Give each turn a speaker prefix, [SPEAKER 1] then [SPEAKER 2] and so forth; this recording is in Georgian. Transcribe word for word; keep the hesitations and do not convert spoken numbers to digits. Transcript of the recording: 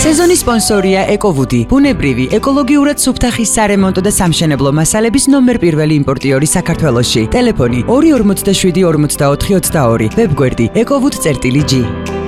[SPEAKER 1] სეზონის სპონსორია ეკოვუდი, ბუნებრივი, ეკოლოგიურად სუფთახის სარემონტო და სამშენებლო მასალების ნომერ პირველი იმპორტიორი საქართველოში. ტელეფონი ორი ორმოცდაშვიდი ორმოცდაოთხი ოცდაორი, ვებგვერდი ეკოვუდ წერტილი ჯი.